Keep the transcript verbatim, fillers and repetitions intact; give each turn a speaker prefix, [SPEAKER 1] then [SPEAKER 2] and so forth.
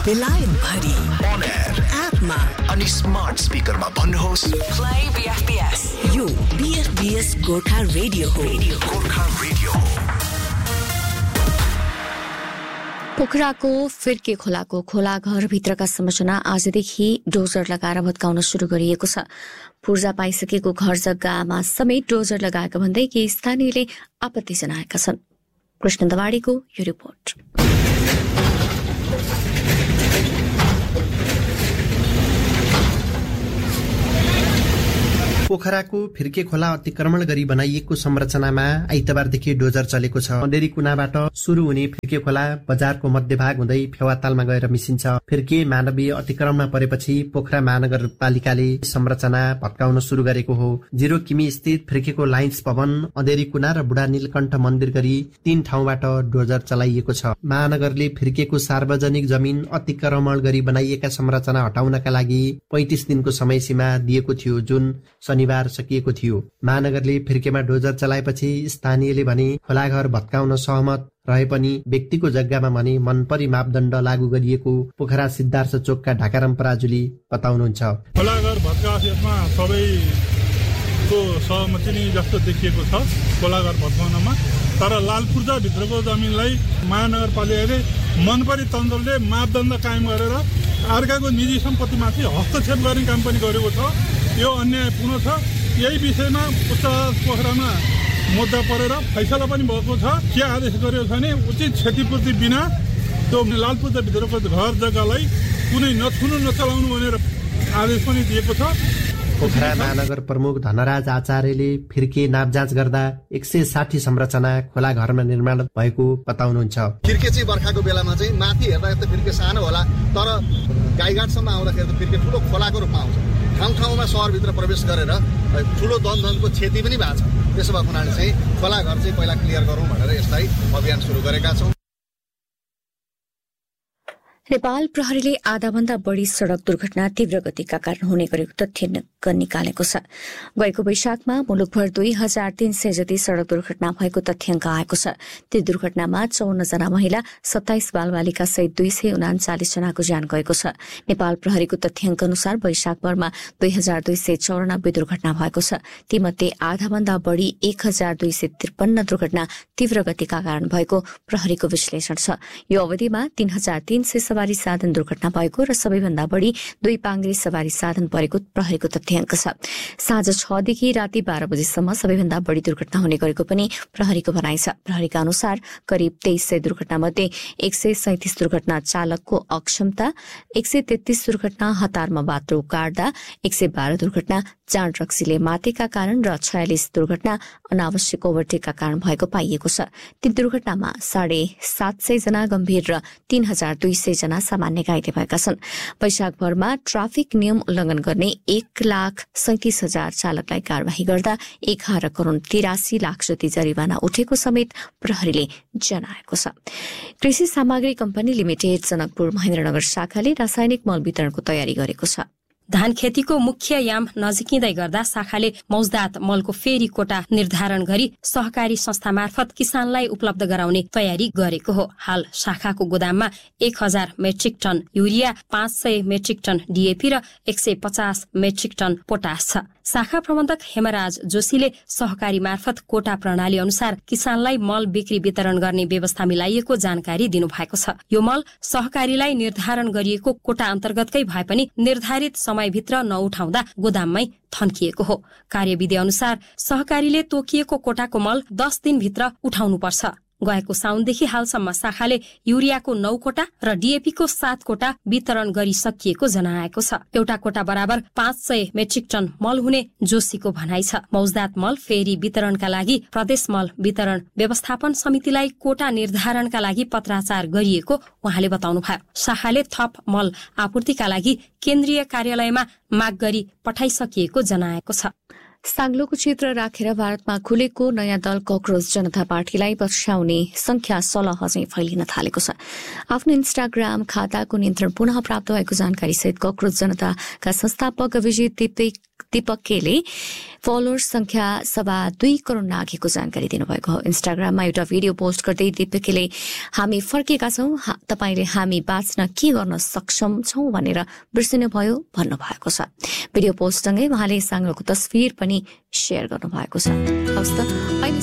[SPEAKER 1] बेलायत भरि
[SPEAKER 2] on air
[SPEAKER 1] एपमा
[SPEAKER 2] अनि स्मार्ट स्पिकरमा भन्नुहोस्
[SPEAKER 1] प्ले बीएफपीएस। यो बीएफपीएस गोर्खा रेडियो हो।
[SPEAKER 2] गोर्खा रेडियो हो।
[SPEAKER 3] पोखराको फिर्के खोलाको खोला घरभित्रका संरचना आजदेखि डोजर लगाएर भत्काउन शुरू गरिएको छ। पूर्जा पाइसकेको घर जग्गामा समेत डोजर लगाएका भन्दै केही स्थानीयले आपत्ति जनाएका छन्। कृष्ण दवाडीको यो रिपोर्ट।
[SPEAKER 4] पोखराको फिर्के खोला अतिक्रमण गरी बनाइएको संरचनामा आइतबारदेखि डोजर चलेको छ। अँधेरी कुनाबाट शुरू हुने फिर्के खोला बजारको मध्यभाग हुँदै फेवातालमा गएर मिसिन्छ। फिर्के मानवीय अतिक्रमणमा परेपछि पोखरा महानगरपालिकाले संरचना भत्काउन शुरू गरेको हो। जिरो किमी स्थित फिर्केको लाइन्स भवन, अँधेरी कुना र बुढा नीलकण्ठ मन्दिर गरी तीन ठाउँबाट डोजर चलाइएको छ। महानगरले फिर्केको सार्वजनिक जमिन अतिक्रमण गरी बनाइएका संरचना हटाउनका लागि पैंतिस दिनको समय सीमा दिएको थियो, जुन शनिबार सकिएको थियो। महानगरले फिर्केमा डोजर चलाएपछि स्थानीयले भने खोलाघर भत्काउन सहमत रहे पनि व्यक्तिको जग्गामा भने मनपरी मापदण्ड लागू गरिएको पोखरा सिद्धार्थ चोकका ढाकाराम पराजुली बताउनुहुन्छ।
[SPEAKER 5] खोलाघर भत्काएमा सबैको सहमति नै जस्तो देखिएको छ खोलाघर भत्काउनमा। तर लालपूर्जा भित्रको जमिनलाई महानगरपालिकाले मनपरी तन्त्रले मापदण्ड कायम गरेर अर्काको निजी सम्पत्तिमाथि हस्तक्षेप गर्ने काम पनि गरेको छ। यो अन्यायपूर्ण छ। यही विषयमा उच्च पोखरामा मुद्दा परेर फैसला पनि भएको छ। के आदेश गरेको छ भने उचित क्षतिपूर्ति बिना त्यो लालपूर्जा भित्रको घर जग्गालाई कुनै नछुनु नचलाउनु भनेर आदेश पनि दिएको छ।
[SPEAKER 4] पोखरा महानगर प्रमुख धनराज आचार्यले फिर्के नापजाँच गर्दा एक सय साठी संरचना खोला घरमा निर्माण भएको बताउनुहुन्छ।
[SPEAKER 6] फिर्के चाहिँ बर्खाको बेलामा चाहिँ माथि हेर्दा त फिर्के सानो होला, तर गाईघाटसम्म आउँदाखेरि त फिर्के ठुलो खोलाको रूपमा आउँछ। ठाउँ ठाउँमा सहरभित्र प्रवेश गरेर ठुलो धनधनको क्षति पनि भएको छ। त्यसो भएको हुनाले चाहिँ खोलाघर चाहिँ पहिला क्लियर गरौँ भनेर यसलाई अभियान सुरु गरेका छौँ।
[SPEAKER 3] नेपाल प्रहरीले आधाभन्दा बढ़ी सड़क दुर्घटना तीव्र गतिका कारण हुने गरेको तथ्य निकालेको छ। गएको वैशाखमा मुलुकभर दुई हजार तीन सय जति सड़क दुर्घटना भएको तथ्याङ्क आएको छ। ती दुर्घटनामा चौन्न जना महिला, सत्ताइस बालबालिका सहित दुई सय उनाचालिस जनाको ज्यान गएको छ। नेपाल प्रहरीको तथ्याङ्क अनुसार वैशाखभरमा दुई हजार दुई सय चौरानब्बे दुर्घटना भएको छ। तीमध्ये आधाभन्दा बढ़ी एक हजार दुई सय त्रिपन्न दुर्घटना तीव्र गतिका कारण भएको प्रहरीको विश्लेषण छ। यो अवधिमा तीन हजार तीन सय सवारी साधन दुर्घटना भएको र सबैभन्दा बढ़ी दुई पाङ्ग्री सवारी साधन परेको प्रहरीको तथ्याङ्क छ। साँझ छदेखि राति बाह्र बजेसम्म सबैभन्दा बढ़ी दुर्घटना हुने गरेको पनि प्रहरीको भनाइ छ। प्रहरीका अनुसार करिब तेइस सय दुर्घटना मध्ये एक सय सैतिस दुर्घटना चालकको अक्षमता, एक सय तेत्तीस दुर्घटना हतारमा बाटो काट्दा, एक सय बाह्र दुर्घटना जाँड रक्सीले मातेका कारण र छयालिस दुर्घटना अनावश्यक ओभरटेकका कारण भएको पाइएको छ। ती दुर्घटनामा साढे सात सय जना गम्भीर र तीन हजार दुई सय जना सामान्य घाइते भएका छन्। वैशाखभरमा ट्राफिक नियम उल्लंघन गर्ने एक लाख सैतिस हजार चालकलाई कार्यवाही गर्दा एघार करोड़ तिरासी लाख जति जरिवाना उठेको समेत प्रहरीले जनाएको छ। कृषि सामग्री कम्पनी लिमिटेड जनकपुर महेन्द्रनगर शाखाले रासायनिक मल वितरणको तयारी गरेको छ।
[SPEAKER 7] धान खेतीको मुख्य याम नजिकिँदै गर्दा शाखाले मौजदात मलको फेरि कोटा निर्धारण गरी सहकारी संस्था मार्फत किसानलाई उपलब्ध गराउने तयारी गरेको हो। हाल शाखाको गोदाममा एक हजार मेट्रिक टन युरिया, पाँच सय मेट्रिक टन डीएपी र एक सय पचास मेट्रिक टन पोटास छ। शाखा प्रबन्धक हेमराज जोशीले सहकारी मार्फत कोटा प्रणाली अनुसार किसानलाई मल बिक्री वितरण गर्ने व्यवस्था मिलाइएको जानकारी दिनुभएको छ। यो मल सहकारीलाई निर्धारण गरिएको कोटा अन्तर्गतकै भए पनि निर्धारित समयभित्र नउठाउँदा गोदाममै थन्किएको हो। कार्यविधि अनुसार सहकारीले तोकिएको कोटाको मल दस दिनभित्र उठाउनुपर्छ। गएको साउनदेखि हालसम्म शाखाले युरियाको नौ कोटा र डीएपीको सात कोटा वितरण गरिसकिएको जनाएको छ। एउटा कोटा बराबर पाँच सय मेट्रिक टन मल हुने जोशीको भनाइ छ। मौजदात मल फेरि वितरणका लागि प्रदेश मल वितरण व्यवस्थापन समितिलाई कोटा निर्धारणका लागि पत्राचार गरिएको उहाँले बताउनुभयो। शाखाले थप मल आपूर्तिका लागि केन्द्रीय कार्यालयमा माग गरी पठाइसकिएको जनाएको छ।
[SPEAKER 3] साङ्लोको क्षेत्र राखेर भारतमा खुलेको नयाँ दल कक्रोच जनता पार्टीलाई पछ्याउने संख्या सलह चाहिँ फैलिन थालेको छ। आफ्नो इन्स्टाग्राम खाताको नियन्त्रण पुनः प्राप्त भएको जानकारी सहित कक्रोच जनताका संस्थापक अभिजित दीपक केले फलोअर्स संख्या सवा दुई करोड़ नाघेको जानकारी दिनुभएको हो। इन्स्टाग्राममा एउटा भिडियो पोस्ट गर्दै दीपक केले हामी फर्केका छौं, तपाईले हामी बाँच्न के गर्न सक्षम छौं भनेर बिर्सिनुभयो भन्नुभएको छ। भिडियो पोस्टसँगै उहाँले साङ्लोको तस्विर पनि शेयर गर्नुभएको छ। हवस् त अहिले